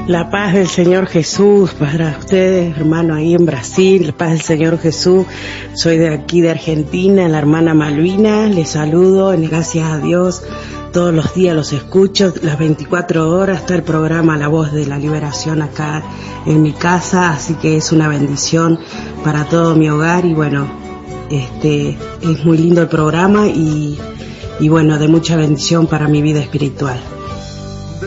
La paz del Señor Jesús para ustedes, hermano, ahí en Brasil. La paz del Señor Jesús. Soy de aquí de Argentina, la hermana Malvina. Les saludo, gracias a Dios. Todos los días los escucho, las 24 horas está el programa La Voz de la Liberación acá en mi casa, así que es una bendición para todo mi hogar y bueno, es muy lindo el programa y bueno, de mucha bendición para mi vida espiritual.